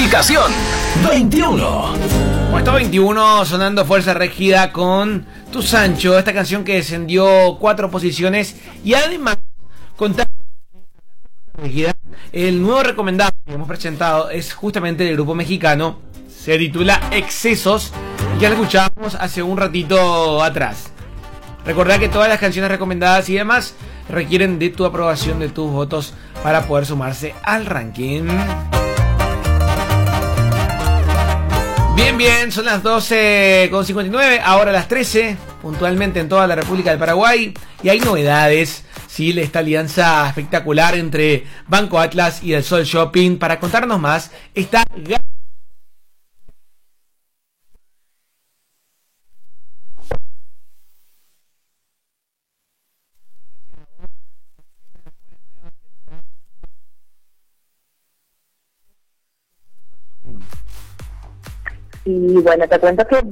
Ubicación 21. Puesto 21, sonando Fuerza Régida con Tu Sancho, esta canción que descendió 4 posiciones y además contar el nuevo recomendado que hemos presentado es justamente del grupo mexicano, se titula Excesos, ya lo escuchábamos hace un ratito atrás. Recordad que todas las canciones recomendadas y demás requieren de tu aprobación, de tus votos para poder sumarse al ranking. Bien, son las 12:59, ahora las 13, puntualmente en toda la República del Paraguay. Y hay novedades, sí, esta alianza espectacular entre Banco Atlas y el Sol Shopping. Para contarnos más, está... Y bueno, te cuento que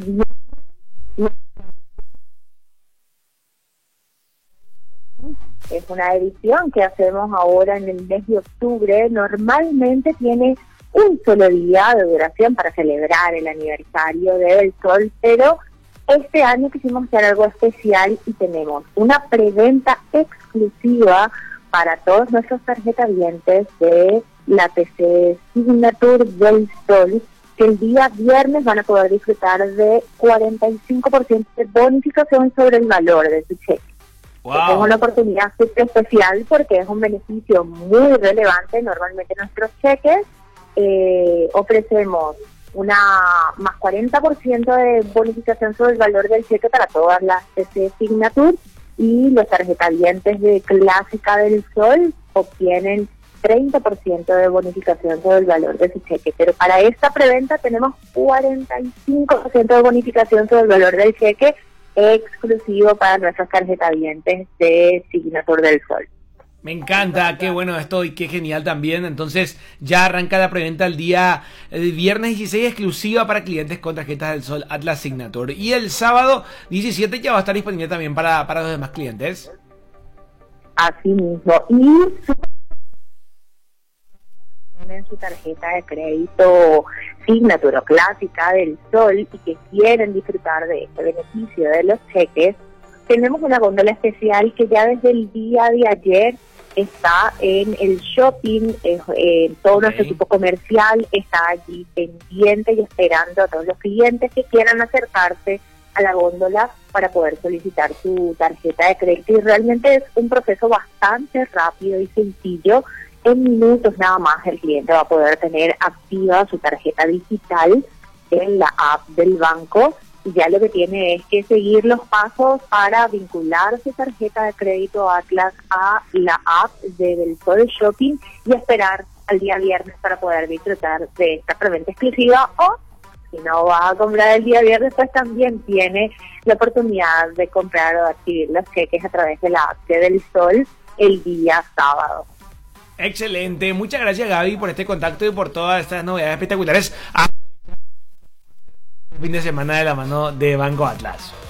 es una edición que hacemos ahora en el mes de octubre. Normalmente tiene un solo día de duración para celebrar el aniversario del Sol, pero este año quisimos hacer algo especial y tenemos una preventa exclusiva para todos nuestros tarjetavientes de la TC Signature del Sol, que el día viernes van a poder disfrutar de 45% de bonificación sobre el valor de su cheque. Wow. Es una oportunidad súper especial porque es un beneficio muy relevante. Normalmente nuestros cheques ofrecemos una más 40% de bonificación sobre el valor del cheque para todas las TC Signature, y los tarjetavientes de Clásica del Sol obtienen 30% de bonificación sobre el valor de su cheque. Pero para esta preventa tenemos 45% de bonificación sobre el valor del cheque, exclusivo para nuestros tarjetavientes de Signature del Sol. Me encanta, qué bueno esto y qué genial también. Entonces ya arranca la preventa el día viernes 16, exclusiva para clientes con tarjetas del Sol Atlas Signature. Y el sábado 17 ya va a estar disponible también para los demás clientes. Así mismo. Y tienen su tarjeta de crédito Signature o Clásica del Sol y que quieren disfrutar de este beneficio de los cheques, tenemos una góndola especial que ya desde el día de ayer está en el shopping. Todo nuestro equipo comercial está allí pendiente y esperando a todos los clientes que quieran acercarse a la góndola para poder solicitar su tarjeta de crédito, y realmente es un proceso bastante rápido y sencillo. En minutos nada más el cliente va a poder tener activa su tarjeta digital en la app del banco, y ya lo que tiene es que seguir los pasos para vincular su tarjeta de crédito Atlas a la app del Sol Shopping y esperar al día viernes para poder disfrutar de esta preventa exclusiva. O si no va a comprar el día viernes, pues también tiene la oportunidad de comprar o adquirir los cheques a través de la app del Sol el día sábado. Excelente, muchas gracias Gaby por este contacto y por todas estas novedades espectaculares. Fin de semana de la mano de Banco Atlas.